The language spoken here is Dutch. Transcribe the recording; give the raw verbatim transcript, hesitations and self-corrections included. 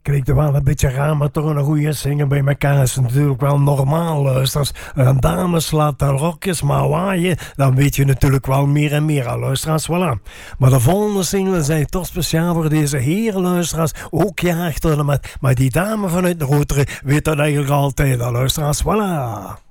klinkt er wel een beetje raar, maar toch een goede zingen bij elkaar is natuurlijk wel normaal, luisteraars. Een dame slaat de rokjes maar waaien, dan weet je natuurlijk wel meer en meer aan, luisteraars. Voilà. Maar de volgende single zijn toch speciaal voor deze heren, luisteraars. Ook ja, achter met, maar die dame vanuit de Rotary weet dat eigenlijk altijd, luisteraars. Voilà.